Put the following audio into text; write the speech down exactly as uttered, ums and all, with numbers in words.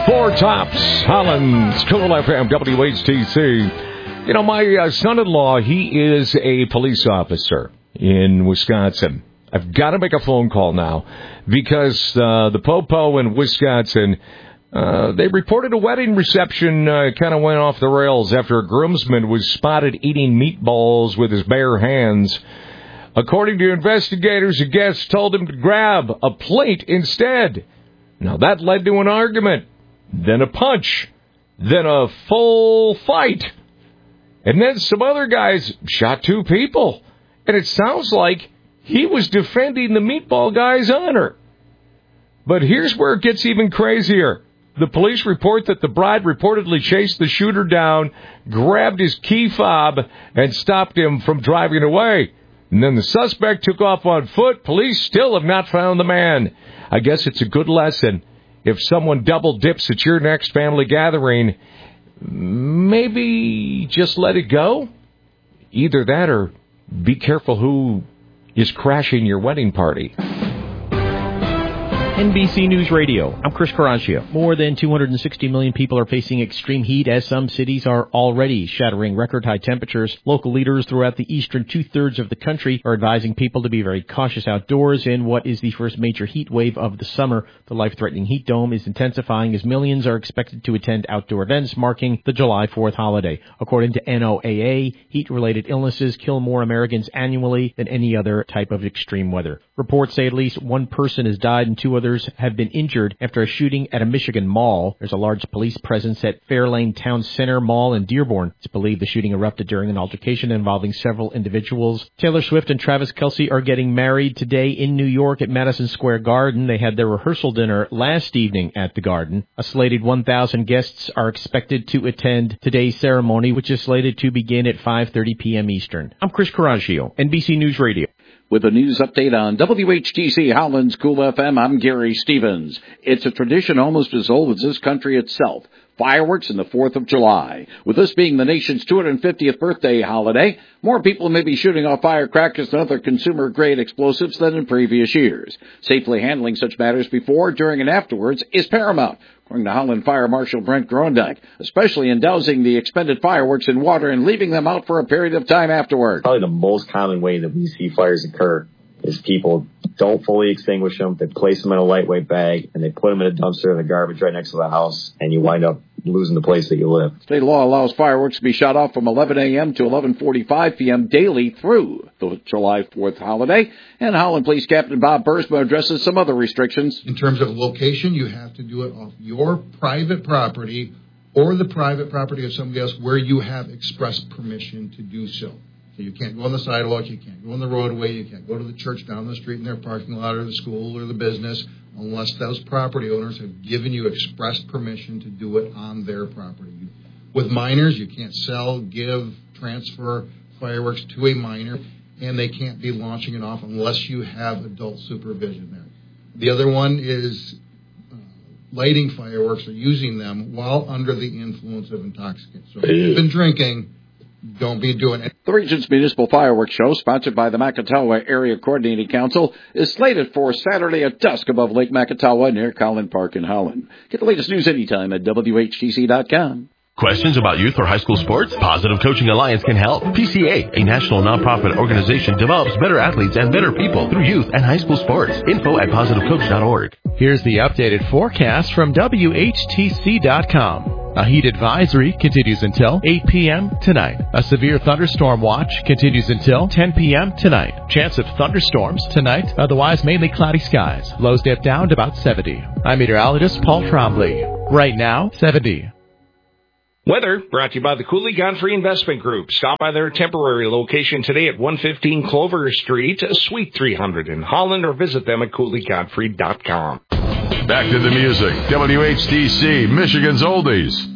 Four Tops, Holland's Cool F M, W H T C. You know, my uh, son-in-law, he is a police officer in Wisconsin. I've got to make a phone call now because uh, the Popo in Wisconsin, uh, they reported a wedding reception uh, kind of went off the rails after a groomsman was spotted eating meatballs with his bare hands. According to investigators, a guest told him to grab a plate instead. Now, that led to an argument, then a punch, then a full fight. And then some other guys shot two people. And it sounds like he was defending the meatball guy's honor. But here's where it gets even crazier. The police report that the bride reportedly chased the shooter down, grabbed his key fob, and stopped him from driving away. And then the suspect took off on foot. Police still have not found the man. I guess it's a good lesson. If someone double dips at your next family gathering, maybe just let it go. Either that or be careful who is crashing your wedding party. N B C News Radio, I'm Chris Caraccio. More than two hundred sixty million people are facing extreme heat as some cities are already shattering record-high temperatures. Local leaders throughout the eastern two-thirds of the country are advising people to be very cautious outdoors in what is the first major heat wave of the summer. The life-threatening heat dome is intensifying as millions are expected to attend outdoor events marking the July fourth holiday. According to N O A A, heat-related illnesses kill more Americans annually than any other type of extreme weather. Reports say at least one person has died and two others have been injured after a shooting at a Michigan mall. There's a large police presence at Fairlane Town Center Mall in Dearborn. It's believed the shooting erupted during an altercation involving several individuals. Taylor Swift and Travis Kelce are getting married today in New York at Madison Square Garden. They had their rehearsal dinner last evening at the Garden. A slated one thousand guests are expected to attend today's ceremony, which is slated to begin at five thirty p.m. Eastern. I'm Chris Caraccio, N B C News Radio. With a news update on W H T C Holland's Cool F M, I'm Gary Stevens. It's a tradition almost as old as this country itself. Fireworks on the fourth of July. With this being the nation's two hundred fiftieth birthday holiday, more people may be shooting off firecrackers and other consumer-grade explosives than in previous years. Safely handling such matters before, during, and afterwards is paramount, according to Holland Fire Marshal Brent Grondyke, especially in dousing the expended fireworks in water and leaving them out for a period of time afterward. Probably the most common way that we see fires occur is people don't fully extinguish them. They place them in a lightweight bag, and they put them in a dumpster in the garbage right next to the house, and you wind up losing the place that you live. State law allows fireworks to be shot off from eleven a.m. to eleven forty-five p.m. daily through the July fourth holiday. And Holland Police Captain Bob Bursma addresses some other restrictions. In terms of location, you have to do it off your private property or the private property of somebody else where you have express permission to do so. So you can't go on the sidewalk, you can't go on the roadway, you can't go to the church down the street in their parking lot or the school or the business unless those property owners have given you express permission to do it on their property. With minors, you can't sell, give, transfer fireworks to a minor, and they can't be launching it off unless you have adult supervision there. The other one is uh, lighting fireworks or using them while under the influence of intoxicants. So if you've been drinking, don't be doing it. The region's municipal fireworks show, sponsored by the Macatawa Area Coordinating Council, is slated for Saturday at dusk above Lake Macatawa near Collin Park in Holland. Get the latest news anytime at W H T C dot com. Questions about youth or high school sports? Positive Coaching Alliance can help. P C A, a national nonprofit organization, develops better athletes and better people through youth and high school sports. Info at positive coach dot org. Here's the updated forecast from W H T C dot com. A heat advisory continues until eight p.m. tonight. A severe thunderstorm watch continues until ten p.m. tonight. Chance of thunderstorms tonight, otherwise mainly cloudy skies. Lows dip down to about seventy. I'm meteorologist Paul Trombley. Right now, seventy. Weather brought to you by the Cooley Godfrey Investment Group. Stop by their temporary location today at one fifteen Clover Street, Suite three hundred in Holland, or visit them at cooley godfrey dot com. Back to the music. W H T C, Michigan's Oldies.